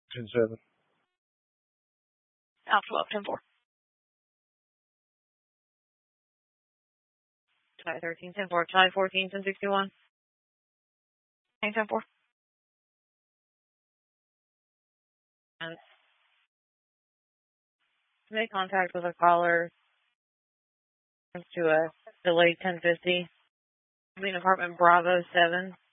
10-7. Alpha 12, 10-4. Tie 13, 10-4. Tie 14, 10-61. Hang 10-4. And make contact with a caller to a delayed 1050. I mean, apartment Bravo 7.